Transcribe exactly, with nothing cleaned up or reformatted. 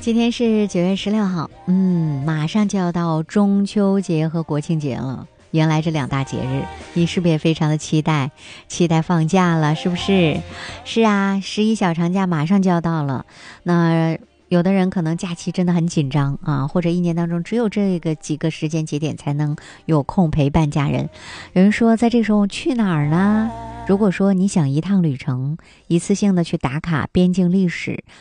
今天是九月十六号，嗯，马上就要到中秋节和国庆节了。原来这两大节日，你是不是也非常的期待？期待放假了，是不是？是啊，十一小长假马上就要到了。那有的人可能假期真的很紧张啊，或者一年当中只有这个几个时间节点才能有空陪伴家人。有人说，在这个时候去哪儿呢？如果说你想一趟旅程，一次性的去打卡边境历史，